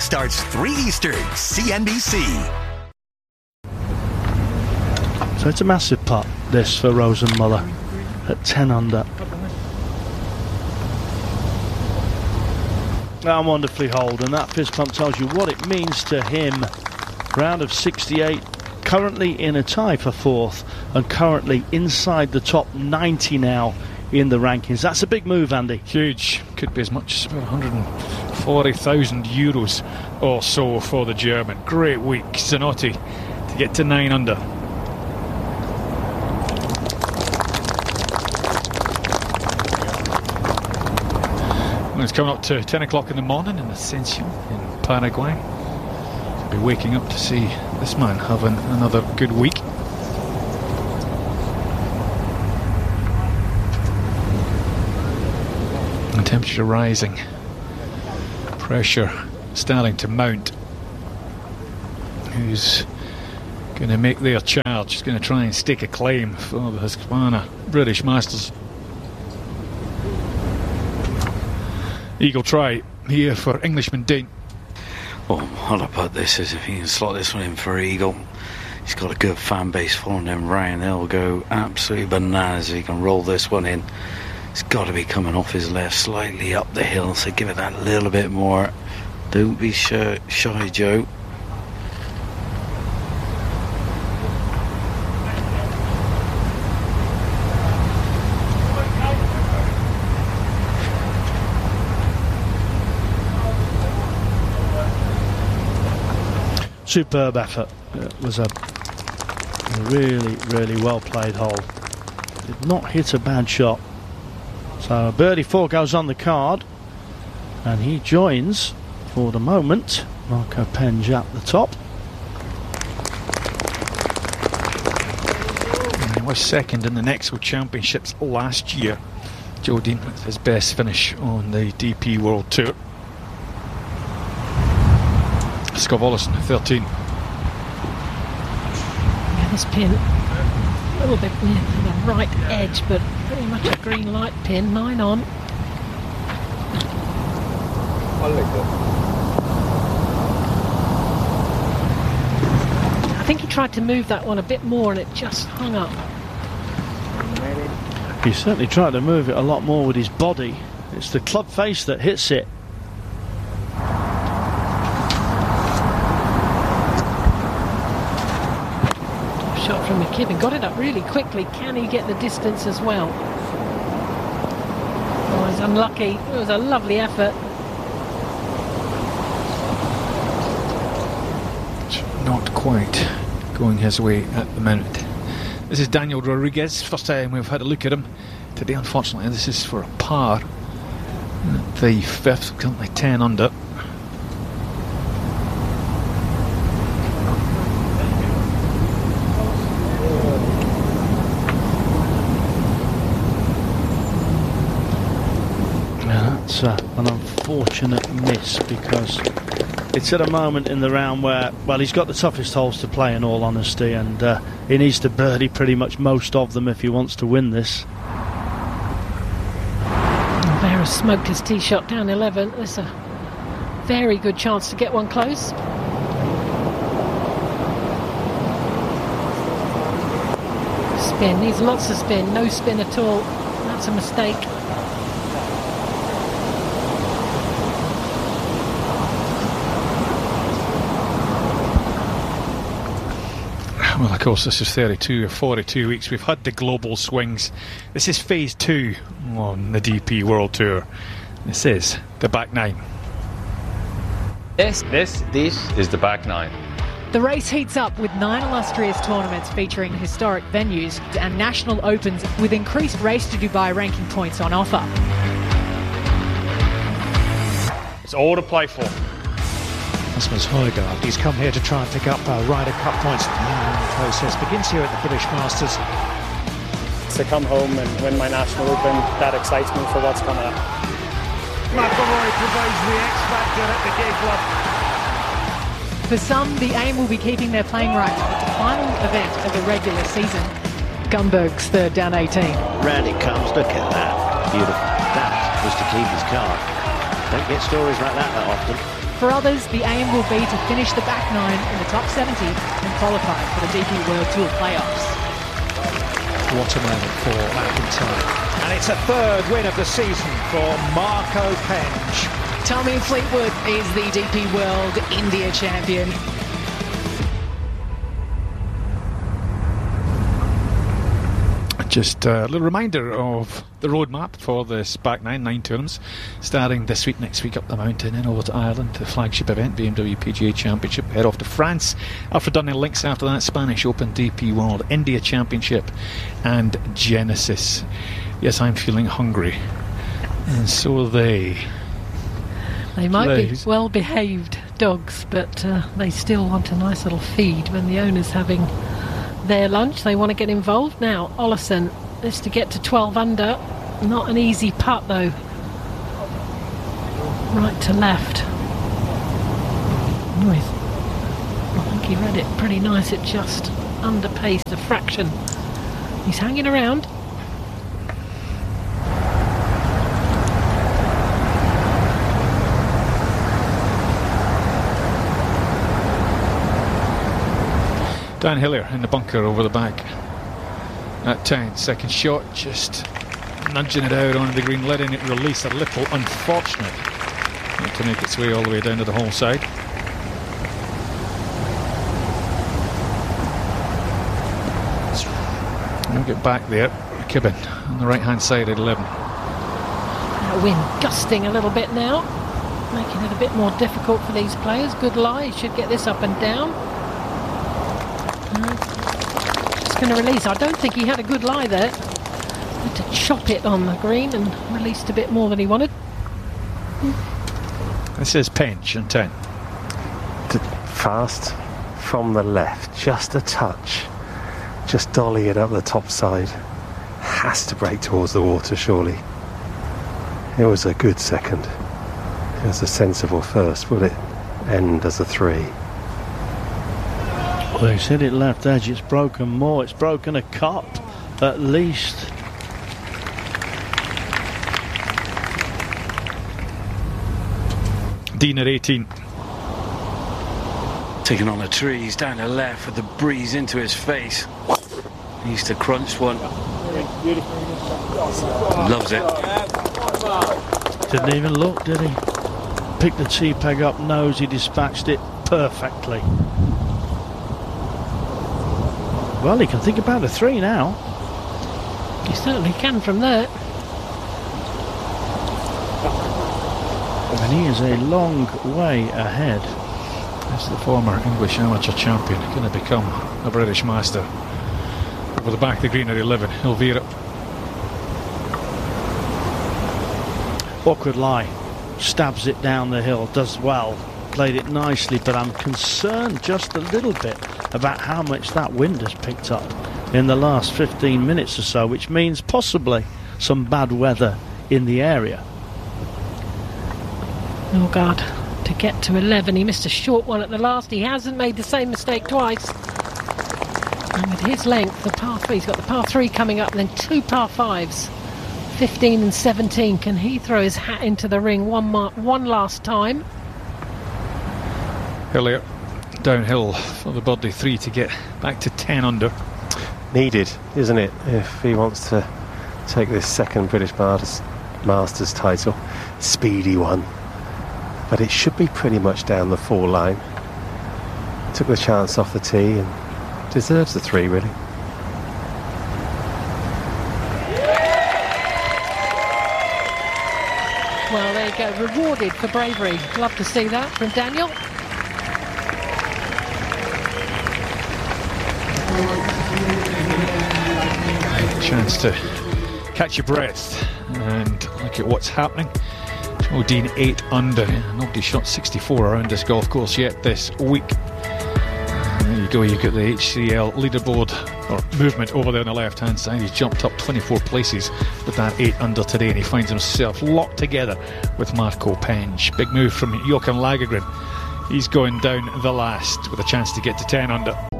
starts 3 Eastern, CNBC. So it's a massive putt, this, for Rosenmuller at 10 under. And wonderfully holed, and that fist pump tells you what it means to him. Round of 68, currently in a tie for 4th, and currently inside the top 90 now in the rankings. That's a big move, Andy. Huge. Could be as much as about 140,000 euros or so for the German. Great week, Zanotti, to get to 9 under. Well, it's coming up to 10 o'clock in the morning in Ascension in Paraguay. I'll be waking up to see this man having another good week. And temperature rising. Pressure starting to mount. Who's going to make their charge? He's going to try and stake a claim for the Husqvarna British Masters. Eagle try here for Englishman Dane. Oh, what about this is if he can slot this one in for Eagle. He's got a good fan base following him round. They'll go absolutely bananas if he can roll this one in. It's got to be coming off his left, slightly up the hill, so give it that little bit more. Don't be shy, Joe. Superb effort. It was a really, really well played hole. Did not hit a bad shot. So birdie 4 goes on the card, and he joins for the moment Marco Penge at the top. And he was second in the Nexo Championships last year. Joe Dean with his best finish on the DP World Tour. Scott Ollison, 13. Yeah, this pin a little bit near the right edge, but pretty much a green light pin. 9 on. I think he tried to move that one a bit more and it just hung up. He certainly tried to move it a lot more with his body. It's the club face that hits it. Shot from McKibben, got it up really quickly. Can he get the distance as well? Oh, he's unlucky. It was a lovely effort. Not quite going his way at the moment. This is Daniel Rodriguez. First time we've had a look at him today. Unfortunately, this is for a par. The 5th, currently 10 under. An unfortunate miss because it's at a moment in the round where, well, he's got the toughest holes to play in all honesty, and he needs to birdie pretty much most of them if he wants to win this. Vera smoked his tee shot down 11. There's a very good chance to get one close. Spin, needs lots of spin, no spin at all. That's a mistake. Well, of course, this is 32 or 42 weeks. We've had the global swings. This is phase 2 on the DP World Tour. This is the back 9. This is the back 9. The race heats up with 9 illustrious tournaments featuring historic venues and national opens with increased Race to Dubai ranking points on offer. It's all to play for. Rasmus Højgaard, he's come here to try and pick up Ryder Cup points. The process begins here at the British Masters. To come home and win my national open, that excites me for what's coming up. McIlroy provides the X factor at the gig club. For some, the aim will be keeping their playing rights at the final event of the regular season. Gunberg's third down 18. Round it comes, look at that. Beautiful. That was to keep his card. Don't get stories like that often. For others, the aim will be to finish the back nine in the top 70 and qualify for the DP World Tour playoffs. What a moment for McIntyre. And it's a third win of the season for Marco Penge. Tommy Fleetwood is the DP World India champion. Just a little reminder of the roadmap for this back nine tournaments, starting this week, next week up the mountain, and over to Ireland, the flagship event, BMW PGA Championship, head off to France. Alfred Dunning links after that, Spanish Open, DP World, India Championship, and Genesis. Yes, I'm feeling hungry, and so are they. They might be well-behaved dogs, but they still want a nice little feed when the owner's having their lunch. They want to get involved. Now Olesen is to get to 12 under. Not an easy putt though. Right to left. I think he read it pretty nice. It just underpaced a fraction. He's hanging around. Dan Hillier in the bunker over the back at 10. Second shot, just nudging it out on the green, letting it release a little unfortunate. Not to make its way all the way down to the hole side. We'll get back there. Kibben on the right hand side at 11. That wind gusting a little bit now, making it a bit more difficult for these players. Good lie, he should get this up and down. Just going to release. I don't think he had a good lie there. Had to chop it on the green and released a bit more than he wanted. This is Penge and 10. Fast from the left, just a touch. Just dolly it up the top side. Has to break towards the water, surely. It was a good second. It was a sensible first. Will it end as a 3? Well, they said it left edge. It's broken more. It's broken a cup, at least. Dean at 18. Taking on the trees down the left with the breeze into his face. He used to crunch one. Loves it. Didn't even look, did he? Picked the tee peg up nose. He dispatched it perfectly. Well, he can think about a 3 now. He certainly can from there. And he is a long way ahead. As the former English amateur champion, going to become a British master. Over the back of the green at 11, Elvira. Awkward lie. Stabs it down the hill. Does well. Played it nicely, but I'm concerned just a little bit about how much that wind has picked up in the last 15 minutes or so, which means possibly some bad weather in the area. Oh God, to get to 11, he missed a short one at the last. He hasn't made the same mistake twice. And with his length, the par 3, he's got the par 3 coming up, and then 2 par 5s, 15 and 17. Can he throw his hat into the ring one last time? Hillier downhill for the birdie 3 to get back to 10 under. Needed, isn't it, if he wants to take this second British Masters title. Speedy one. But it should be pretty much down the 4 line. Took the chance off the tee and deserves the 3, really. Well, there you go, rewarded for bravery. Love to see that from Daniel. Chance to catch your breath and look at what's happening. Joe Dean 8 under. Nobody shot 64 around this golf course yet this week. And there you go, you got the HCL leaderboard or movement over there on the left hand side. He's jumped up 24 places with that 8 under today, and he finds himself locked together with Marco Penge. Big move from Joachim Lagergren. He's going down the last with a chance to get to 10 under.